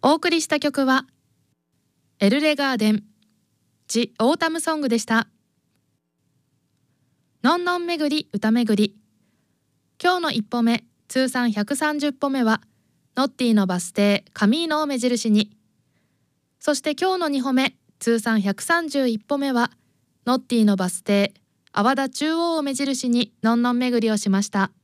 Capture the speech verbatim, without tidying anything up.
お送りした曲はエルレガーデンジ・オータムソングでした。のんのんめぐり歌めぐり、今日の一歩目通算ひゃくさんじゅっぽめはノッティのバス停カミーノを目印に、そして今日のにほめ通算ひゃくさんじゅういっぽめはノッティのバス停阿波田中央を目印にのんのんめぐりをしました。